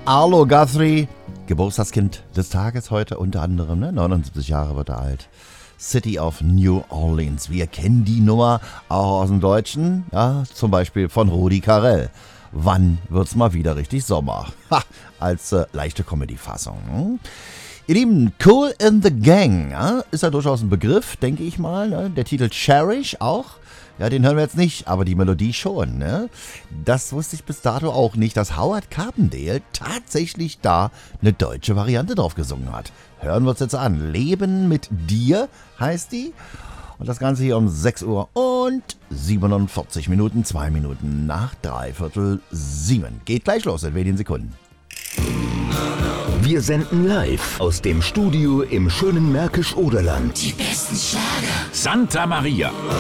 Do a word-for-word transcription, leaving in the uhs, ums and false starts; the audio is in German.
Arlo Guthrie, Geburtstagskind des Tages heute unter anderem, ne? neunundsiebzig Jahre wird er alt. City of New Orleans. Wir kennen die Nummer auch aus dem Deutschen, ja, zum Beispiel von Rudi Carrell. Wann wird's mal wieder richtig Sommer? Ha, als äh, leichte Comedy-Fassung. Hm? Ihr Lieben, Kool and the Gang, ja, ist ja durchaus ein Begriff, denke ich mal. Ne? Der Titel Cherish auch. Ja, den hören wir jetzt nicht, aber die Melodie schon. Ne? Das wusste ich bis dato auch nicht, dass Howard Carpendale tatsächlich da eine deutsche Variante drauf gesungen hat. Hören wir uns jetzt an. Leben mit dir heißt die. Und das Ganze hier um sechs Uhr und siebenundvierzig Minuten, zwei Minuten nach dreiviertel sieben. Geht gleich los in wenigen Sekunden. Wir senden live aus dem Studio im schönen Märkisch-Oderland. Die besten Schlager. Santa Maria.